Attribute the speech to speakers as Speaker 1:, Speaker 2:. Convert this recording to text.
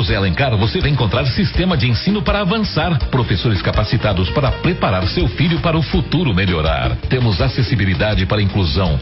Speaker 1: José Alencar você vai encontrar sistema de ensino para avançar, professores capacitados para preparar seu filho para o futuro melhorar. Temos acessibilidade para inclusão,